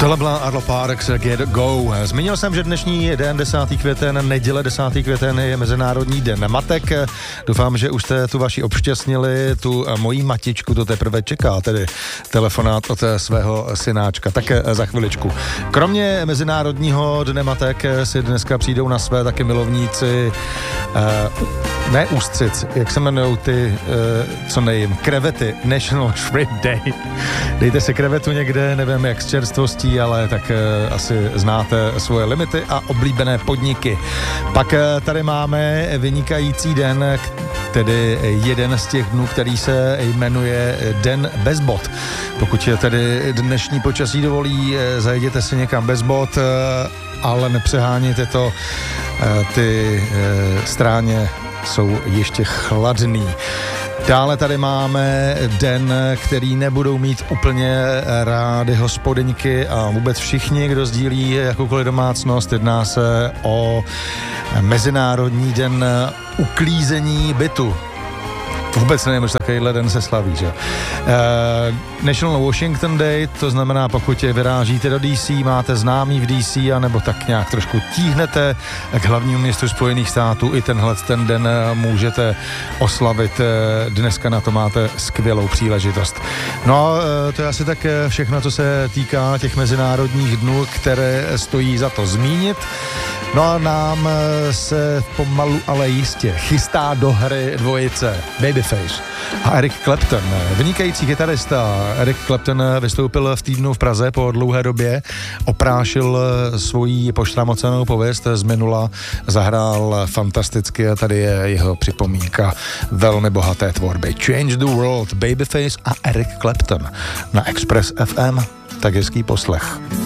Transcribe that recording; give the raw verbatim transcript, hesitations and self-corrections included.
Tohle byla Arlo Parks Get Go. Zmínil jsem, že dnešní den desátý květen, neděle desátý květen je Mezinárodní den matek. Doufám, že už jste tu vaši obšťastnili, tu mojí matičku to teprve čeká, tedy telefonát od svého synáčka. Tak za chviličku. Kromě Mezinárodního dne matek si dneska přijdou na své taky milovníci, eh, ne ústřic, jak se jmenují ty, eh, co nejím, krevety, National Shrimp Day. Dejte si krevetu někde, nevím jak s čerstvostí, ale tak e, asi znáte svoje limity a oblíbené podniky. Pak e, tady máme vynikající den, tedy jeden z těch dnů, který se jmenuje Den bez bot. Pokud je tedy dnešní počasí dovolí, e, zajděte si někam bez bot, e, ale nepřehánějte to, e, ty e, stráně jsou ještě chladný. Dále tady máme den, který nebudou mít úplně rády hospodyňky a vůbec všichni, kdo sdílí jakoukoliv domácnost. Jedná se o Mezinárodní den uklízení bytu. Vůbec nevím, že takovýhle den se slaví, že? Uh, National Washington Day, to znamená, pokud vyrážíte do D C, máte známý v D C, anebo tak nějak trošku tíhnete k hlavnímu městu Spojených států, i tenhle ten den můžete oslavit. Dneska na to máte skvělou příležitost. No, to je asi tak všechno, co se týká těch mezinárodních dnů, které stojí za to zmínit. No a nám se pomalu, ale jistě chystá do hry dvojice Babyface a Eric Clapton. Vynikající kytarista Eric Clapton vystoupil v týdnu v Praze po dlouhé době, oprášil svoji poštramocenou pověst z minula, zahrál fantasticky a tady je jeho připomínka velmi bohaté tvorby. Change the World, Babyface a Eric Clapton na Express F M. Tak hezký poslech.